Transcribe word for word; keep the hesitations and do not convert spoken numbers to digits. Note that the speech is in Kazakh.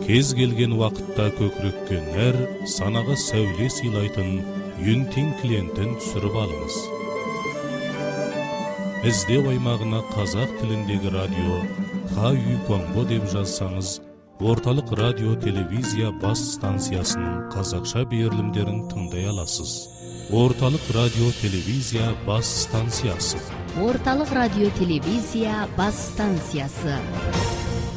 кез келген уақытта көкірекке нәр, санаға сәуле сыйлайтын Юнтин клиентін түсіріп алыңыз. Іздеу аймағына қазақ тіліндегі радио Ха Үй Куанбо деп жазсаңыз, орталық радио телевизия бас станциясының қазақша берілімдерін тыңдай аласыз. Орталық радио телевизия бас станциясы. Орталық радио телевизия бас станциясы.